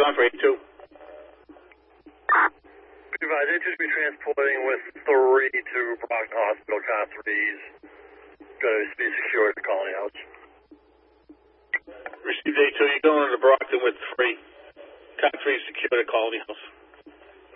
on for 82. They should be transporting with 3 to Brockton Hospital. Car 3's going to be secured at the Colony House. Received 82. You're going to Brockton with 3. Car 3 secured at Colony House.